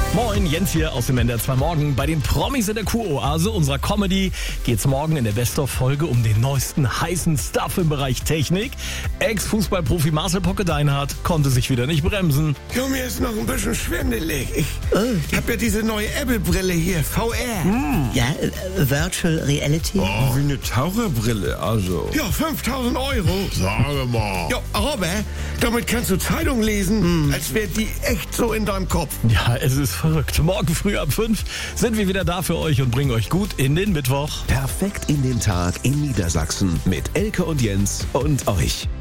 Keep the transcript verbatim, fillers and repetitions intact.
Moin, Jens hier aus dem N D R zwei Morgen. Bei den Promis in der Kuroase unserer Comedy geht's morgen in der Best-of-Folge um den neuesten heißen Stuff im Bereich Technik. Ex-Fußballprofi Marcel Pocke-Deinhardt konnte sich wieder nicht bremsen. Jo, mir ist noch ein bisschen schwindelig. Ich oh. hab ja diese neue Apple-Brille hier, V R. Mm. Ja, äh, Virtual Reality. Oh, wie eine Taucherbrille, also. Ja, fünftausend Euro. Sage mal. Ja, aber damit kannst du Zeitung lesen, mm. als wäre die echt so in deinem Kopf. Ja, es ist verrückt. Morgen früh ab fünf sind wir wieder da für euch und bringen euch gut in den Mittwoch. Perfekt in den Tag in Niedersachsen mit Elke und Jens und euch.